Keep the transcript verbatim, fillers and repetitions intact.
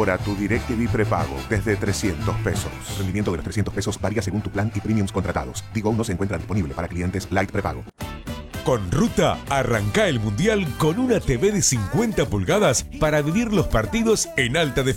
ahora tu DirecTV prepago desde trescientos pesos. El rendimiento de los trescientos pesos varía según tu plan y premiums contratados. Digo, no se encuentra disponible para clientes Light prepago. Con Ruta, arranca el Mundial con una T V de cincuenta pulgadas para vivir los partidos en alta definición.